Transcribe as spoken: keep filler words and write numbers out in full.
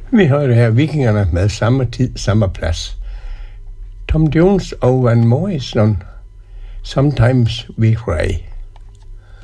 Vi hørte her Vikingerne med samme tid, samme plads. Tom Jones og Van Morrison, Sometimes We Cry.